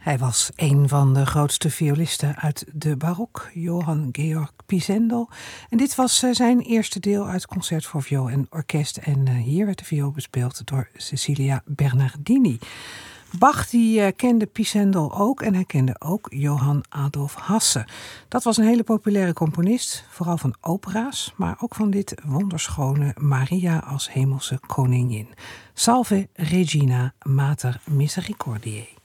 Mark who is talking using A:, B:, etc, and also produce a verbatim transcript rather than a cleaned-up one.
A: Hij was een van de grootste violisten uit de barok, Johann Georg Pisendel. En dit was uh, zijn eerste deel uit Concert voor viool en orkest. En uh, hier werd de viool bespeeld door Cecilia Bernardini. Bach die uh, kende Pisendel ook en hij kende ook Johann Adolf Hasse. Dat was een hele populaire componist, vooral van opera's, maar ook van dit wonderschone Maria als hemelse koningin. Salve Regina Mater Misericordiae.